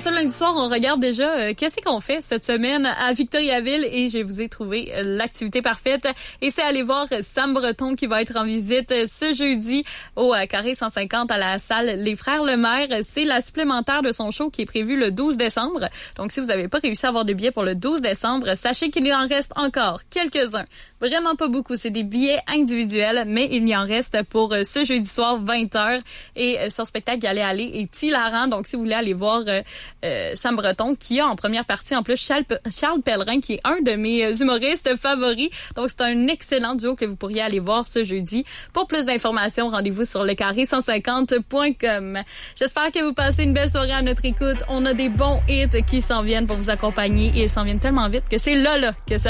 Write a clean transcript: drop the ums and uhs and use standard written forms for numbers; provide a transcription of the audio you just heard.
ce lundi soir, on regarde déjà qu'est-ce qu'on fait cette semaine à Victoriaville et je vous ai trouvé l'activité parfaite. Et c'est aller voir Sam Breton qui va être en visite ce jeudi au Carré 150 à la salle Les Frères Lemaire. C'est la supplémentaire de son show qui est prévue le 12 décembre. Donc, si vous n'avez pas réussi à avoir de billets pour le 12 décembre, sachez qu'il y en reste encore quelques-uns. Vraiment pas beaucoup. C'est des billets individuels, mais il y en reste pour ce jeudi soir, 20h. Et son spectacle Allez aller est hilarant. Donc, si vous voulez aller voir Sam Breton, qui a en première partie, en plus, Charles Pellerin, qui est un de mes humoristes favoris. Donc, c'est un excellent duo que vous pourriez aller voir ce jeudi. Pour plus d'informations, rendez-vous sur lecarré150.com. J'espère que vous passez une belle soirée à notre écoute. On a des bons hits qui s'en viennent pour vous accompagner et ils s'en viennent tellement vite que c'est là que ça